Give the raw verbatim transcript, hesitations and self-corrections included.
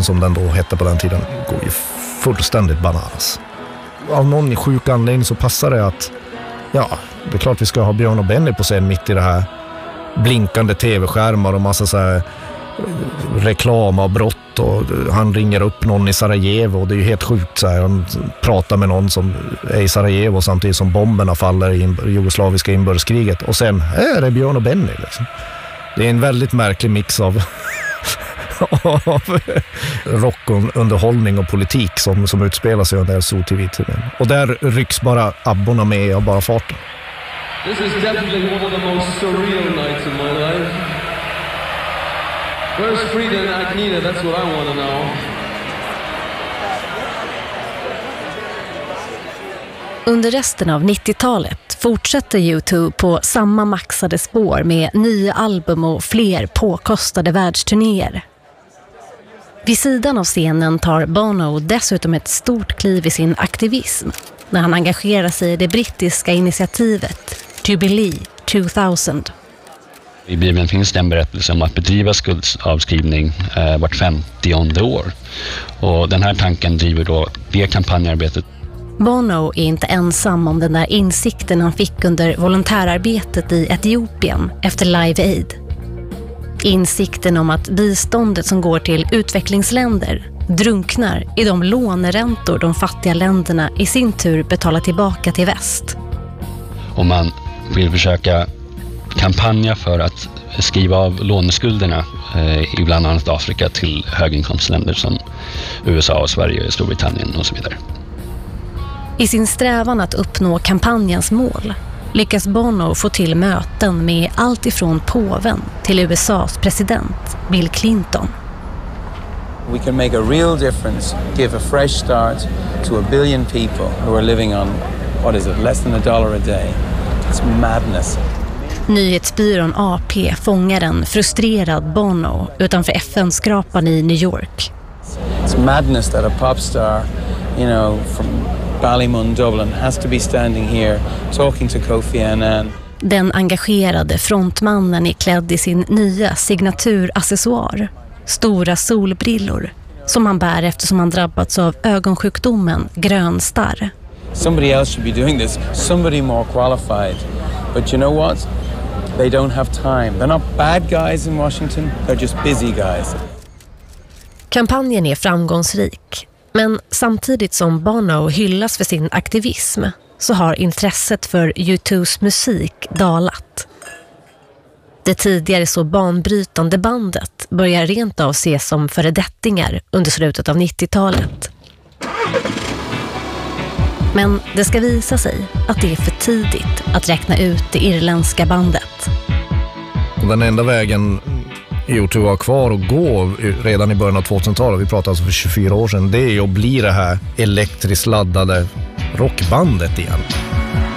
som den då hette på den tiden, går ju fullständigt bananas. Av någon sjuk anledning så passar det att ja, det är klart vi ska ha Björn och Benny på scen mitt i det här blinkande tv-skärmar och massa så här reklam och brott, och han ringer upp någon i Sarajevo och det är ju helt sjukt så här. Han pratar med någon som är i Sarajevo samtidigt som bomberna faller i jugoslaviska inbördeskriget, och sen är det Björn och Benny liksom. Det är en väldigt märklig mix av av rockunderhållning och politik som, som utspelar sig under S O T V-tiden. Och där rycks bara abborna med av bara farten. This is definitely one of the most surreal nights in my life. Where's Frida and Agneta? That's what I want to know. Under resten av nittiotalet fortsätter U två på samma maxade spår med nya album och fler påkostade världsturnéer. Vid sidan av scenen tar Bono dessutom ett stort kliv i sin aktivism när han engagerar sig i det brittiska initiativet Jubilee tvåtusen. I Bibeln finns det en berättelse om att bedriva skuldavskrivning eh, vart femtionde år. Och den här tanken driver då det kampanjarbetet. Bono är inte ensam om den där insikten han fick under volontärarbetet i Etiopien efter Live Aid. Insikten om att biståndet som går till utvecklingsländer drunknar i de låneräntor de fattiga länderna i sin tur betalar tillbaka till väst. Om man vill försöka kampanja för att skriva av låneskulderna eh, i bland annat Afrika till höginkomstländer som U S A och Sverige, Storbritannien och så vidare. I sin strävan att uppnå kampanjens mål lyckas Bono få till möten med allt ifrån påven till U S A:s president Bill Clinton. We can make a real difference, give a fresh start to a billion people who are living on, what is it, less than a dollar a day. It's madness. Nyhetsbyrån A P fångar en frustrerad Bono utanför F N-skrapan i New York. It's madness that a popstar, you know, from Ballymun, Dublin, has to be standing here talking to Kofi Annan. Den engagerade frontmannen är klädd i sin nya signaturaccessoar, stora solbrillor, som han bär eftersom han drabbats av ögonsjukdomen grön starr. Somebody else should be doing this, somebody more qualified. But you know what? They don't have time. They're not bad guys in Washington, they're just busy guys. Kampanjen är framgångsrik, men samtidigt som Bono hyllas för sin aktivism så har intresset för U tvås musik dalat. Det tidigare så banbrytande bandet börjar rent av ses som föredettingar under slutet av nittiotalet. Men det ska visa sig att det är för tidigt att räkna ut det irländska bandet. Den enda vägen U två har kvar att gå redan i början av tvåtusentalet, vi pratar alltså för tjugofyra år sedan, det är ju att bli det här elektriskt laddade rockbandet igen.